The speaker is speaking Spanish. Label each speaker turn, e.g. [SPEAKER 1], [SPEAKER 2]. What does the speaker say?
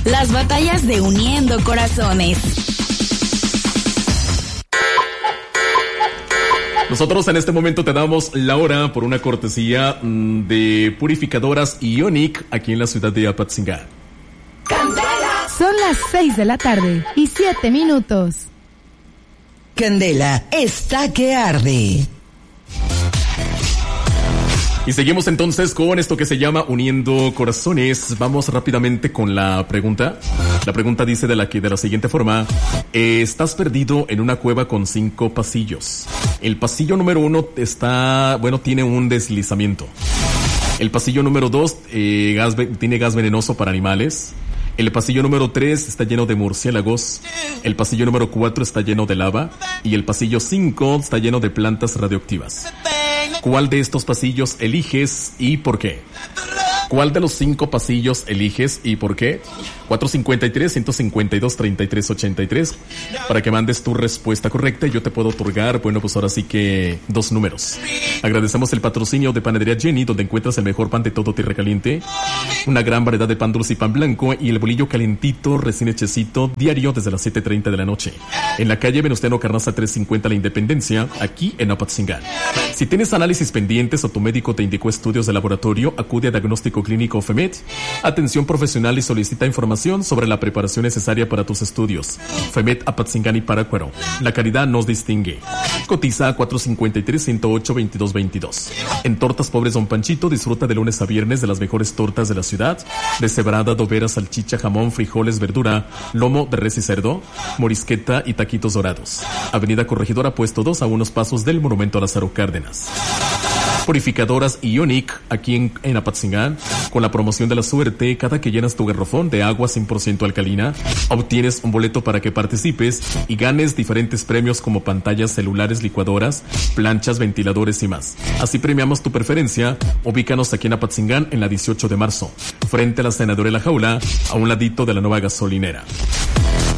[SPEAKER 1] Las batallas de Uniendo Corazones.
[SPEAKER 2] Nosotros en este momento te damos la hora por una cortesía de Purificadoras Ionic aquí en la ciudad de Apatzingán.
[SPEAKER 3] ¡Candela! Son las 6:07
[SPEAKER 4] Candela está que arde.
[SPEAKER 2] Y seguimos entonces con esto que se llama Uniendo Corazones. Vamos rápidamente con la pregunta. La pregunta dice de la siguiente forma: estás perdido en una cueva con 5 pasillos. El pasillo número 1 tiene un deslizamiento. El pasillo número 2 tiene gas venenoso para animales. El pasillo número 3 está lleno de murciélagos. El pasillo número 4 está lleno de lava. Y el pasillo 5 está lleno de plantas radioactivas. ¿Cuál de estos pasillos eliges y por qué? ¿Cuál de los 5 pasillos eliges y por qué? 453-152-3383 para que mandes tu respuesta correcta y yo te puedo otorgar, pues ahora sí que 2 números. Agradecemos el patrocinio de Panadería Jenny, donde encuentras el mejor pan de todo tierra caliente, una gran variedad de pan dulce y pan blanco y el bolillo calentito, recién hechecito, diario desde las 7:30 de la noche. En la calle Venustiano Carranza 350 La Independencia, aquí en Apatzingán. Si tienes análisis pendientes o tu médico te indicó estudios de laboratorio, acude a Diagnóstico Clínico FEMET, atención profesional y solicita información sobre la preparación necesaria para tus estudios. FEMET Apatzingán y Parácuaro. La calidad nos distingue. Cotiza a 453-108-2222. En Tortas Pobres Don Panchito disfruta de lunes a viernes de las mejores tortas de la ciudad: deshebrada, adobera, salchicha, jamón, frijoles, verdura, lomo de res y cerdo, morisqueta y taquitos dorados. Avenida Corregidora, puesto 2, a unos pasos del Monumento a Lázaro Cárdenas. Purificadoras Ionic, aquí en Apatzingán, con la promoción de la suerte. Cada que llenas tu garrafón de agua 100% alcalina, obtienes un boleto para que participes y ganes diferentes premios como pantallas, celulares, licuadoras, planchas, ventiladores y más. Así premiamos tu preferencia. Ubícanos aquí en Apatzingán en la 18 de marzo, frente a la Senadora de la Jaula, a un ladito de la nueva gasolinera.